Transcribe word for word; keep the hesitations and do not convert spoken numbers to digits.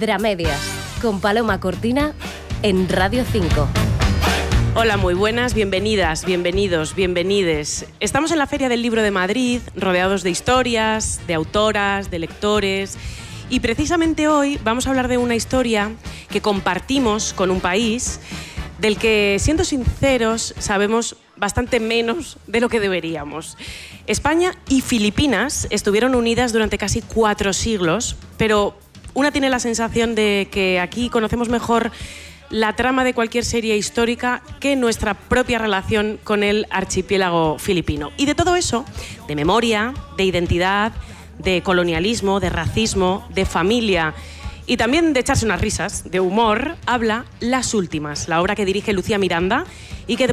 Dramedias, con Paloma Cortina en Radio cinco. Hola, muy buenas, bienvenidas, bienvenidos, bienvenides. Estamos en la Feria del Libro de Madrid, rodeados de historias, de autoras, de lectores. Y precisamente hoy vamos a hablar de una historia que compartimos con un país del que, siendo sinceros, sabemos bastante menos de lo que deberíamos. España y Filipinas estuvieron unidas durante casi cuatro siglos, pero una tiene la sensación de que aquí conocemos mejor la trama de cualquier serie histórica que nuestra propia relación con el archipiélago filipino. Y de todo eso, de memoria, de identidad, de colonialismo, de racismo, de familia y también de echarse unas risas, de humor, habla Las Últimas, la obra que dirige Lucía Miranda y que